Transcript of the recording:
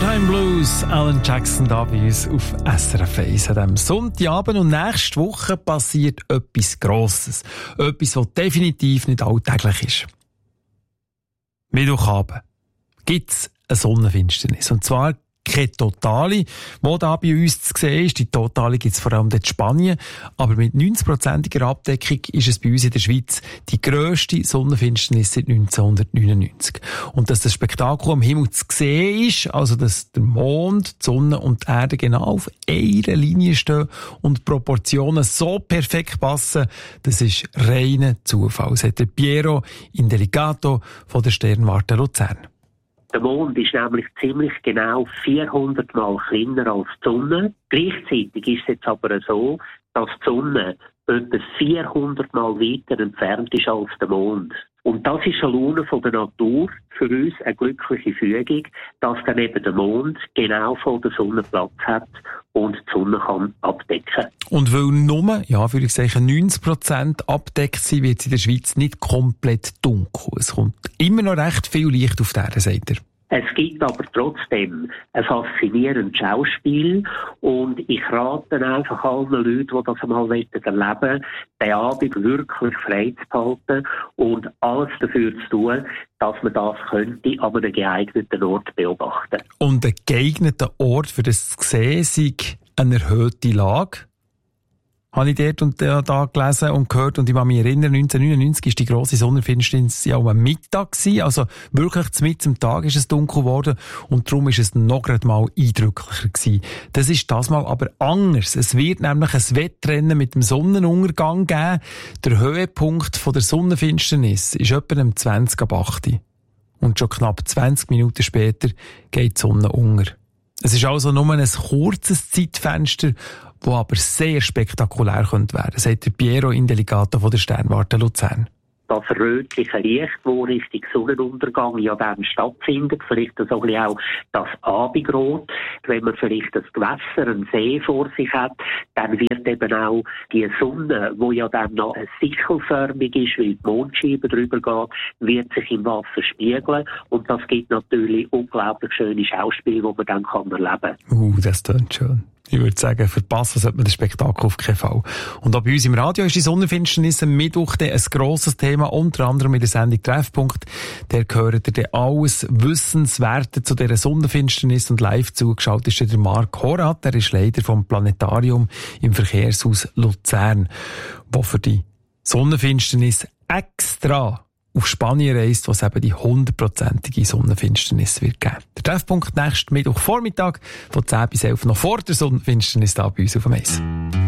Summertime Blues, Alan Jackson da bei uns auf SRF 1 an diesem Sonntagabend. Und nächste Woche passiert etwas Grosses. Etwas, was definitiv nicht alltäglich ist. Mittwochabend gibt's eine Sonnenfinsternis. Und zwar keine totale, die da bei uns zu sehen ist. Die totale gibt es vor allem in Spanien. Aber mit 90%iger Abdeckung ist es bei uns in der Schweiz die grösste Sonnenfinsternis seit 1999. Und dass das Spektakel am Himmel zu sehen ist, also dass der Mond, die Sonne und die Erde genau auf einer Linie stehen und die Proportionen so perfekt passen, das ist reiner Zufall. Das hat der Piero Indelicato von der Sternwarte Luzern. Der Mond ist nämlich ziemlich genau 400 Mal kleiner als die Sonne. Gleichzeitig ist es jetzt aber so, dass die Sonne etwa 400 Mal weiter entfernt ist als der Mond. Und das ist eine Laune von der Natur, für uns eine glückliche Fügung, dass dann eben der Mond genau vor der Sonne Platz hat und die Sonne kann abdecken. Und weil nur, ja, würde ich sagen, 90% abdeckt sein, wird es in der Schweiz nicht komplett dunkel. Es kommt immer noch recht viel Licht auf die Erde, sagt er. Es gibt aber trotzdem ein faszinierendes Schauspiel und ich rate einfach allen Leuten, die das einmal erleben wollen, den Abend wirklich frei zu behalten und alles dafür zu tun, dass man das könnte an einem geeigneten Ort beobachten. Und ein geeigneter Ort für das zu sehen sei eine erhöhte Lage. Habe ich dort und da gelesen und gehört und ich kann mich erinnern, 1999 war die grosse Sonnenfinsternis ja am Mittag gewesen, also wirklich mitten am Tag ist es dunkel geworden und darum ist es noch gerade mal eindrücklicher gewesen. Das ist das mal aber anders. Es wird nämlich ein Wettrennen mit dem Sonnenuntergang geben. Der Höhepunkt von der Sonnenfinsternis ist etwa um 20:08. Und schon knapp 20 Minuten später geht die Sonne unter. Es ist also nur ein kurzes Zeitfenster, das aber sehr spektakulär werden könnte, sagt der Piero Indelicato von der Sternwarte Luzern. Das rötliche Licht, das Richtung Sonnenuntergang ja dann stattfindet, vielleicht so ein bisschen auch das Abendrot. Wenn man vielleicht ein Gewässer, einen See vor sich hat, dann wird eben auch die Sonne, die ja dann noch sichelförmig ist, weil die Mondscheibe drüber geht, wird sich im Wasser spiegeln. Und das gibt natürlich unglaublich schöne Schauspiele, die man dann erleben kann. Das klingt schön. Ich würde sagen, verpassen sollte man das Spektakel auf keinen Fall. Und auch bei uns im Radio ist die Sonnenfinsternis am Mittwoch ein grosses Thema, unter anderem in der Sendung Treffpunkt. Der gehört ihr dann alles Wissenswerte zu dieser Sonnenfinsternis und live zugeschaut ist der Marc Horath, der ist Leiter vom Planetarium im Verkehrshaus Luzern, der für die Sonnenfinsternis extra auf Spanien reist, was eben die 100%ige Sonnenfinsternis wird geben. Der Treffpunkt nächsten Mittwochvormittag von 10 bis 11 noch vor der Sonnenfinsternis da bei uns auf dem Eis.